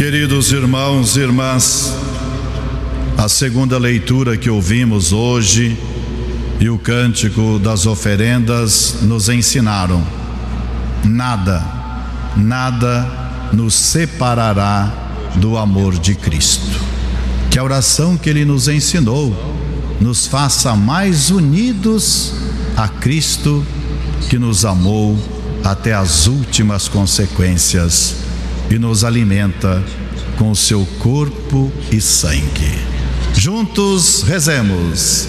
Queridos irmãos e irmãs, a segunda leitura que ouvimos hoje e o cântico das oferendas nos ensinaram: nada nos separará do amor de Cristo. Que a oração que Ele nos ensinou nos faça mais unidos a Cristo, que nos amou até as últimas consequências e nos alimenta com o seu corpo e sangue. Juntos rezemos.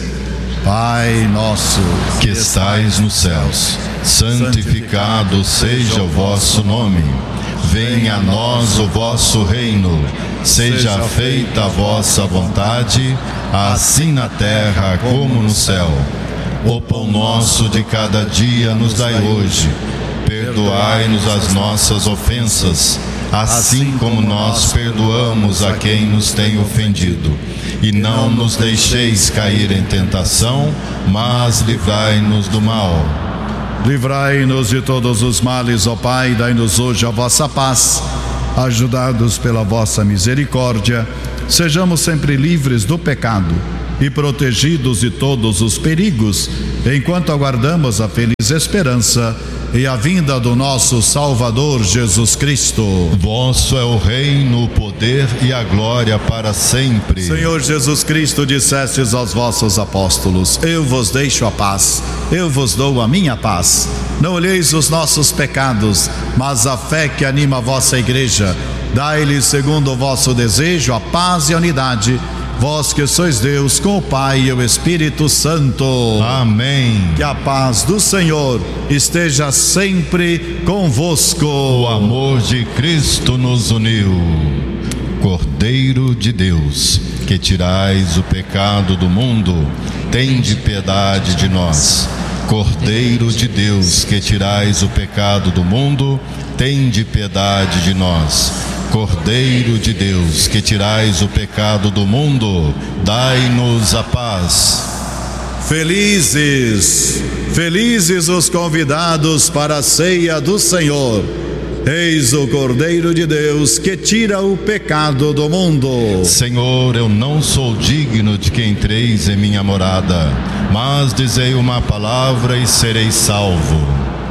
Pai nosso que estais nos céus, santificado seja o vosso nome. Venha a nós o vosso reino. Seja feita a vossa vontade, assim na terra como no céu. O pão nosso de cada dia nos dai hoje. Perdoai-nos as nossas ofensas, assim como nós perdoamos a quem nos tem ofendido. E não nos deixeis cair em tentação, mas livrai-nos do mal. Livrai-nos de todos os males, ó Pai, dai-nos hoje a vossa paz. Ajudados pela vossa misericórdia, sejamos sempre livres do pecado e protegidos de todos os perigos, enquanto aguardamos a feliz esperança e a vinda do nosso Salvador Jesus Cristo. Vosso é o reino, o poder e a glória para sempre. Senhor Jesus Cristo, dissestes aos vossos apóstolos: eu vos deixo a paz, eu vos dou a minha paz. Não olheis os nossos pecados, mas a fé que anima a vossa igreja. Dai-lhes, segundo o vosso desejo, a paz e a unidade. Vós que sois Deus, com o Pai e o Espírito Santo. Amém. Que a paz do Senhor esteja sempre convosco. O amor de Cristo nos uniu. Cordeiro de Deus, que tirais o pecado do mundo, tende piedade de nós. Cordeiro de Deus, que tirais o pecado do mundo, tende piedade de nós. Cordeiro de Deus, que tirais o pecado do mundo, dai-nos a paz. Felizes os convidados para a ceia do Senhor. Eis o Cordeiro de Deus, que tira o pecado do mundo. Senhor, eu não sou digno de que entreis em minha morada, mas dizei uma palavra e serei salvo.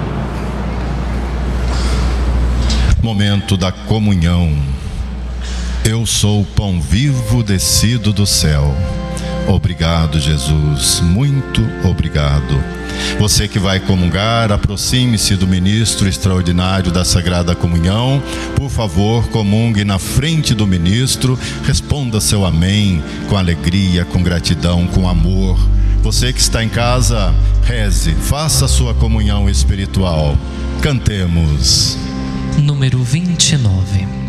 Momento da comunhão. Eu sou o pão vivo descido do céu. Obrigado, Jesus, muito obrigado. Você que vai comungar, aproxime-se do ministro extraordinário da Sagrada Comunhão. Por favor, comungue na frente do ministro. Responda seu amém com alegria, com gratidão, com amor. Você que está em casa, reze, faça a sua comunhão espiritual. Cantemos. Número 29.